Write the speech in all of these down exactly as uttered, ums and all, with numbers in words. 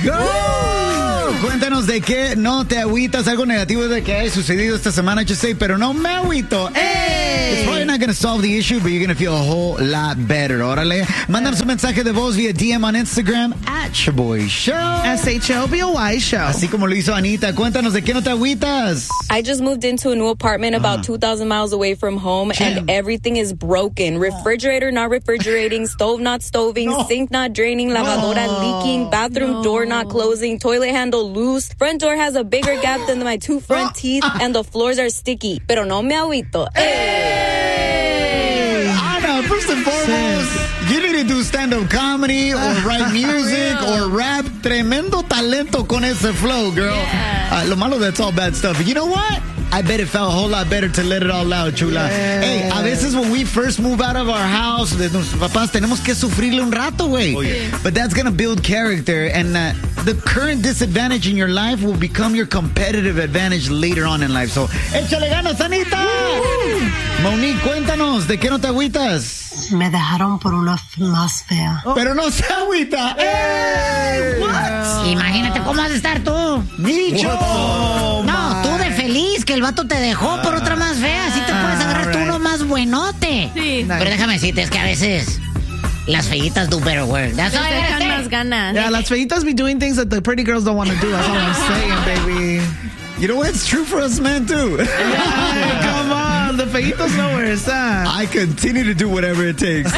go. Cuéntanos de qué no te agüitas, algo negativo de que haya sucedido esta semana, yo sé, pero no me agüito. Hey. It's probably not going to solve the issue, but you're going to feel a whole lot better. Órale. Mándanos un mensaje de voz vía D M on Instagram at Shaboy Show. S H O B O Y Show. Así como lo hizo Anita. Cuéntanos de qué no te agüitas. I just moved into a new apartment about uh-huh. two thousand miles away from home, Damn. and everything is broken. Refrigerator not refrigerating, stove not stoving, no. sink not draining, lavadora no. leaking, bathroom no. door not closing, toilet handle loose, front door has a bigger gap than my two front teeth, and the floors are sticky. Pero no me agüito. Hey! Ana, first and foremost, you need to do stand-up comedy or write music or rap. Tremendo talento con ese flow, girl. Yeah. Uh, lo malo, that's all bad stuff. You know what? I bet it felt a whole lot better to let it all out, chula. Yeah. Hey, a veces when we first move out of our house, de nuestros papás, tenemos que sufrirle un rato, güey. Oh, yeah. But that's going to build character, and uh, the current disadvantage in your life will become your competitive advantage later on in life. So, échale ganas, Anita! Woo! Monique, cuéntanos, ¿de qué no te agüitas? Me dejaron por una más fea. Oh. Pero no se agüita. ¡Ey! What? Imagínate cómo has de estar tú. ¡Nicho! Oh, no, tú de feliz que el vato te dejó por otra más fea. Así te puedes agarrar right. tú uno más buenote. Sí. Pero déjame decirte, es que a veces las feitas do better work. That's all I gotta say. Más ganas. Yeah, las feitas be doing things that the pretty girls don't want to do. That's all I'm saying, baby. You know what? It's true for us men, too. Yeah, come on. The feitos know where it's at. I continue to do whatever it takes.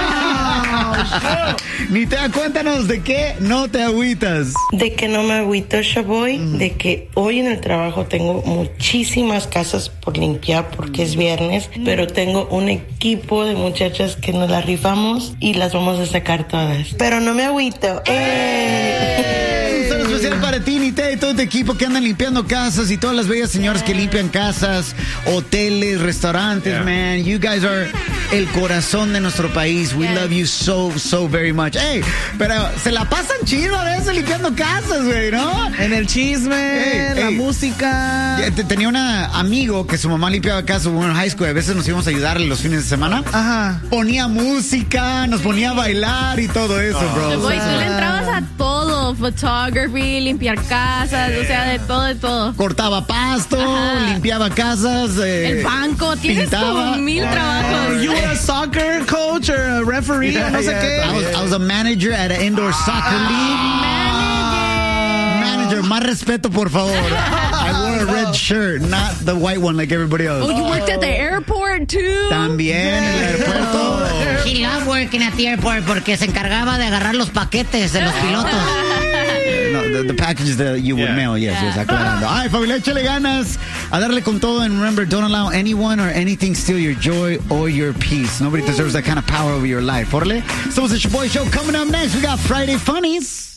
Nitea, cuéntanos de qué no te agüitas. De que no me agüito, Shaboy. Mm. De que hoy en el trabajo tengo muchísimas casas por limpiar porque es viernes, mm. pero tengo un equipo de muchachas que nos las rifamos y las vamos a sacar todas. Pero no me agüito. ¡Eh! Un saludo especial para ti, Nitea, y todo tu equipo que andan limpiando casas y todas las bellas señoras que limpian casas, hoteles, restaurantes, yeah. man. You guys are el corazón de nuestro país. We yeah. love you so, so very much. Hey, pero se la pasan chido a veces limpiando casas, güey, ¿no? En el chisme, hey, la hey. música. Tenía un amigo que su mamá limpiaba casas, bueno, en high school. A veces nos íbamos a ayudarle los fines de semana. Ajá. Ponía música, nos ponía a bailar y todo eso, oh. bro. Boy, tú le entrabas a todo. Photography, limpiar casas, o sea, de todo, de todo. Cortaba pasto, Ajá. limpiaba casas. Eh, el banco, tienes pintaba. como mil trabajos. You were a soccer coach or a referee, yeah, no sé yeah, qué. I was, I was a manager at an indoor soccer league. Manager. Manager, más respeto, por favor. I wore a red shirt, not the white one like everybody else. Oh, you worked at the airport too? También en el aeropuerto. He loved working at the airport porque se encargaba de agarrar los paquetes de los pilotos. No, the, the packages that you would yeah. mail, yes, yeah. yes, aclarando. Ay, familia, échale ganas a darle con todo, and remember, don't allow anyone or anything steal your joy or your peace. Nobody deserves that kind of power over your life. Orle, somos el Shaboy Show. Coming up next, we got Friday Funnies.